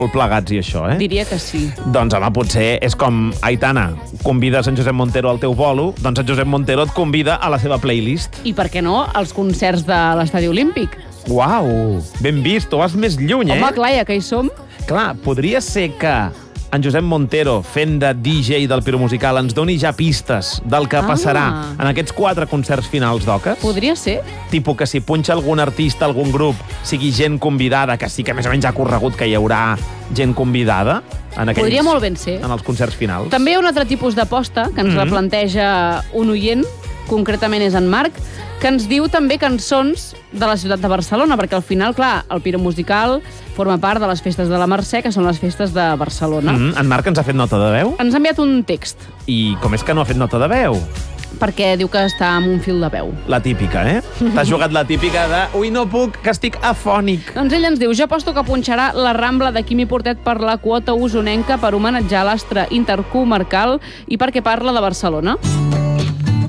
molt plegats i això, Diria que sí. Doncs, home, potser és com Aitana convida en Josep Montero al teu bolo, doncs en Josep Montero et convida a la seva playlist. I per què no, als concerts de l'Estadi Olímpic? Uau, ben vist, tu vas més lluny, Home, clar, ja que hi som. Clar, podria ser que en Josep Montero, fent de DJ del Piromusical, ens doni ja pistes del que passarà en aquests 4 concerts finals d'Oques? Podria ser. Tipus que si punxa algun artista, algun grup, sigui gent convidada, que sí que més o menys ha corregut que hi haurà gent convidada en aquells, Podria molt ben ser. En els concerts finals. També hi ha un altre tipus d'aposta que ens la planteja un oient, concretament és en Marc, que ens diu també cançons de la ciutat de Barcelona, perquè al final, clar, el Piromusical forma part de les festes de la Mercè, que són les festes de Barcelona. En Marc ens ha fet nota de veu? Ens ha enviat un text. I com és que no ha fet nota de veu? Perquè diu que està amb un fil de veu. La típica, T'has jugat la típica de ui, no puc, que estic afònic. Doncs ell ens diu, jo aposto que punxarà la Rambla de Quimi Portet per la quota usonenca per homenatjar l'astre intercomarcal i perquè parla de Barcelona.